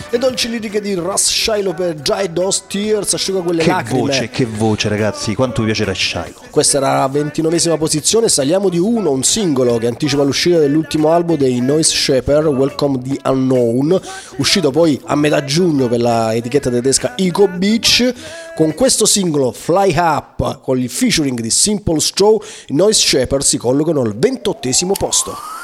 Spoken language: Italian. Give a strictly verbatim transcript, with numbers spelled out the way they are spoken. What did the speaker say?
Le dolci liriche di Russ Shiloh per Dry Those Tears, asciuga quelle Che lacrime. voce, che voce ragazzi, quanto mi piace Russ Shiloh. Questa era la ventinovesima posizione, saliamo di uno, un singolo che anticipa l'uscita dell'ultimo album dei Noise Shaper, Welcome the Unknown, uscito poi a metà giugno per la etichetta tedesca Eco Beach. Con questo singolo Fly Up, con il featuring di Simple Straw, i Noise Shaper si collocano al ventottesimo posto.